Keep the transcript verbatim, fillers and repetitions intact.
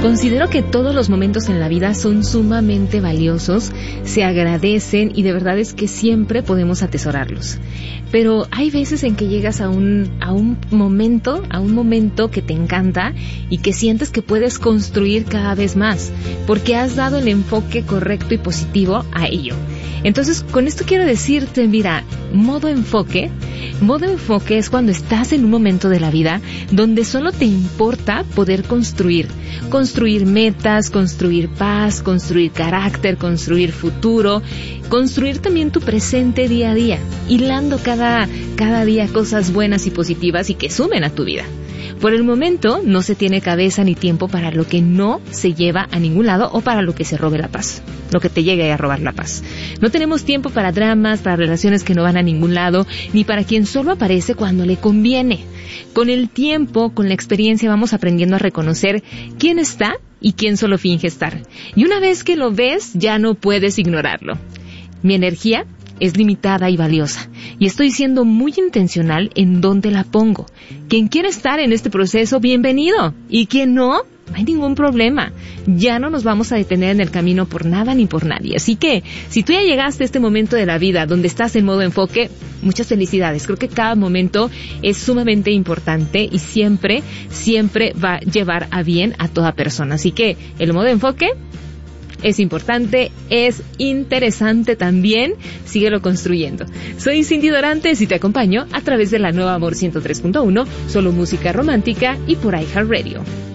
Considero que todos los momentos en la vida son sumamente valiosos, se agradecen y de verdad es que siempre podemos atesorarlos. Pero hay veces en que llegas a un, a un momento, a un momento que te encanta y que sientes que puedes construir cada vez más, porque has dado el enfoque correcto y positivo a ello. Entonces, con esto quiero decirte, mira, modo enfoque, modo enfoque es cuando estás en un momento de la vida donde solo te importa poder construir, construir metas, construir paz, construir carácter, construir futuro, construir también tu presente día a día, hilando cada, cada día cosas buenas y positivas y que sumen a tu vida. Por el momento no se tiene cabeza ni tiempo para lo que no se lleva a ningún lado o para lo que se robe la paz, lo que te llegue a robar la paz. No tenemos tiempo para dramas, para relaciones que no van a ningún lado, ni para quien solo aparece cuando le conviene. Con el tiempo, con la experiencia, vamos aprendiendo a reconocer quién está y quién solo finge estar. Y una vez que lo ves, ya no puedes ignorarlo. Mi energía es limitada y valiosa, y estoy siendo muy intencional en dónde la pongo. Quien quiere estar en este proceso, bienvenido, y quien no, no hay ningún problema. Ya no nos vamos a detener en el camino por nada ni por nadie. Así que, si tú ya llegaste a este momento de la vida donde estás en modo enfoque, muchas felicidades. Creo que cada momento es sumamente importante y siempre, siempre va a llevar a bien a toda persona. Así que, el modo enfoque es importante, es interesante también, síguelo construyendo. Soy Cindy Dorantes y te acompaño a través de la nueva Amor ciento tres punto uno, solo música romántica y por iHeartRadio.